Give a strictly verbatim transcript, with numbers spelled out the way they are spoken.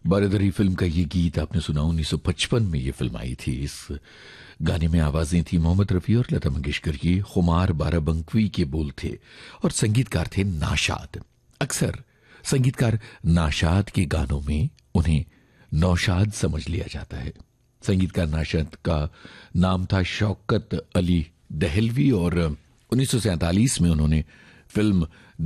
बारादरी film का ये गीत आपने सुना, उन्नीस सौ पचपन में ये फिल्म आई थी। इस गाने में आवाजें थी मोहम्मद रफी और लता मंगेशकर की, खुमार बाराबंकवी के बोल थे और संगीतकार थे नाशाद। अक्सर संगीतकार नाशाद के गानों में उन्हें नौशाद समझ लिया जाता है। संगीतकार नाशाद का नाम था शौकत अली दहलवी और उन्नीस सौ सैंतालीस में उन्होंने फिल्म